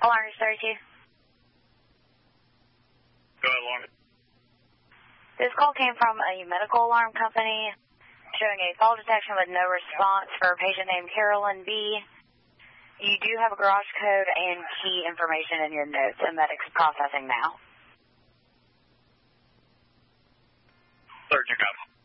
Alarm 32. Go ahead, Lauren. This call came from a medical alarm company showing a fall detection with no response for a patient named Carolyn B. You do have a garage code and key information in your notes, and that is processing now. Surgeon,